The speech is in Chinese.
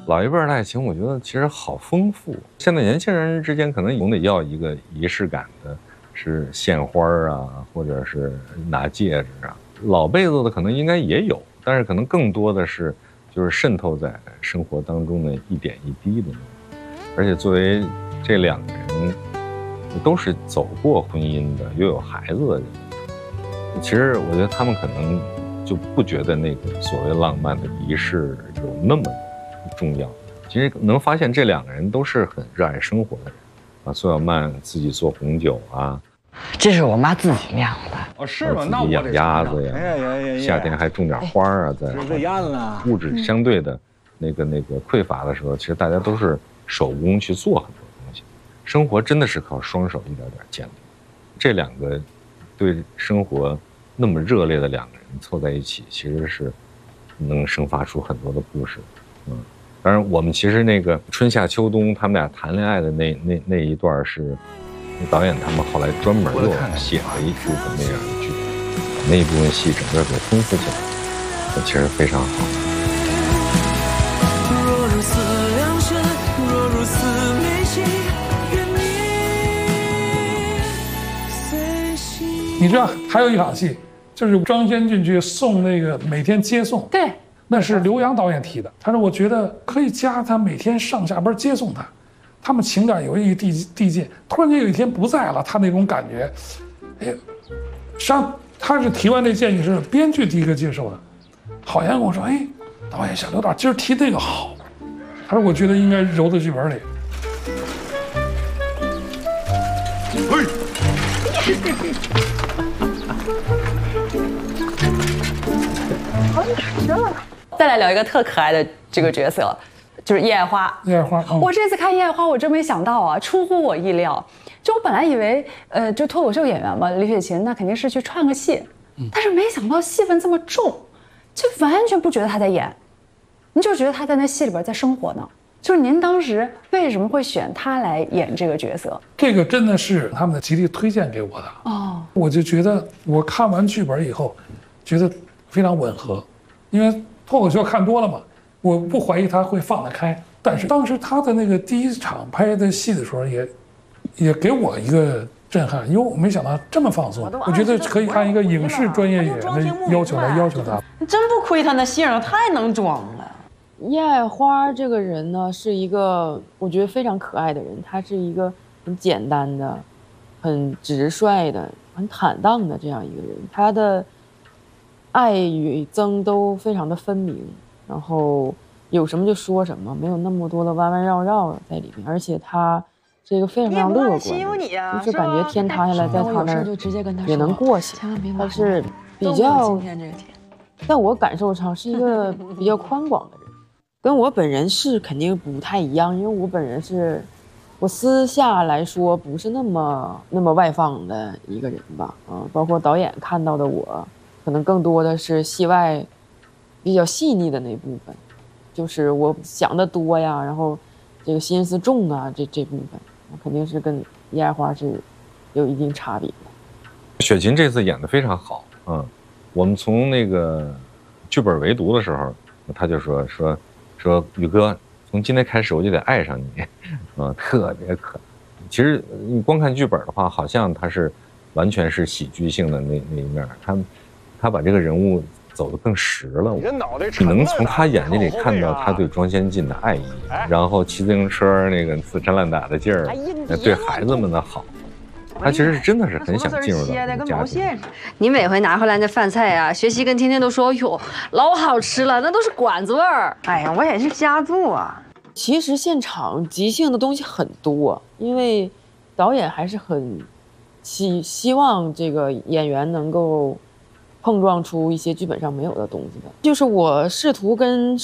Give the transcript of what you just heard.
老一辈的爱情，我觉得其实好丰富。现在年轻人之间可能总得要一个仪式感的，是献花啊，或者是拿戒指啊。老辈子的可能应该也有，但是可能更多的是就是渗透在生活当中的一点一滴的那种。而且作为这两个人都是走过婚姻的，又有孩子的人，其实我觉得他们可能就不觉得那个所谓浪漫的仪式有那么重要。其实能发现这两个人都是很热爱生活的人啊。苏小曼自己做红酒啊， 这是我妈自己酿的。 哦，是吗？那自己养鸭子呀， 呀， 夏天还种点花啊，在物质相对的那个匮乏的时候，其实大家都是手工去做很多东西。生活真的是靠双手一点点建立。这两个对生活那么热烈的两个人凑在一起，其实是能生发出很多的故事。当然我们其实那个春夏秋冬他们俩谈恋爱的那一段是导演他们后来专门又写了一部分那样的剧本，把那一部分戏整个给丰富起来，其实非常好。若如此两生，若如此没心，愿你随心。 你知道还有一场戏，就是庄先进去送那个每天接送， 对。 那是刘洋导演提的，他说我觉得可以加他每天上下班接送他，他们情感有一递进。突然间有一天不在了，他那种感觉，哎，实际上他是提完这建议是编剧第一个接受的，好像跟我说，哎，导演小刘导今儿提那个好，他说我觉得应该揉到剧本里。 再来聊一个特可爱的这个角色，就是叶爱花。 叶爱花， 我这次看叶爱花，我真没想到啊，出乎我意料。就我本来以为，就脱口秀演员嘛，李雪琴那肯定是去串个戏，但是没想到戏份这么重，就完全不觉得她在演，你就觉得她在那戏里边在生活呢。就是您当时为什么会选她来演这个角色？ 这个真的是他们的极力推荐给我的哦，我就觉得我看完剧本以后，觉得非常吻合，因为脱口秀看多了嘛，我不怀疑他会放得开。但是当时他的那个第一场拍的戏的时候也给我一个震撼，因为我没想到这么放松。我觉得可以按一个影视专业演员的要求来要求他。 真不亏他那姓，太能装了。 叶爱花这个人呢，是一个我觉得非常可爱的人，他是一个很简单的、很直率的、很坦荡的这样一个人，他的爱与憎都非常的分明，然后有什么就说什么，没有那么多的弯弯绕绕在里面，而且他是一个非常乐观的，就是感觉天塌下来在他那儿也能过去，他是比较，在我感受上是一个比较宽广的人，跟我本人是肯定不太一样，因为我本人是我私下来说不是那么外放的一个人吧，包括导演看到的我可能更多的是戏外比较细腻的那部分，就是我想的多呀，然后这个心思重啊，这部分肯定是跟叶爱花是有一定差别的。 雪琴这次演得非常好，我们从那个剧本围读的时候，他就说宇哥，从今天开始我就得爱上你，特别可爱。其实你光看剧本的话，好像他是完全是喜剧性的那一面，他把这个人物走得更实了。你能从他眼睛里看到他对庄先进的爱意，然后骑自行车那个死缠烂打的劲儿，对孩子们的好。他其实是真的是很想进入到这个家庭。 你每回拿回来那饭菜啊，学习跟天天都说，哟，老好吃了，那都是馆子味儿。 哎呀，我也是家做啊。 其实现场即兴的东西很多，因为导演还是很希望这个演员能够碰撞出一些剧本上没有的东西的。就是我试图跟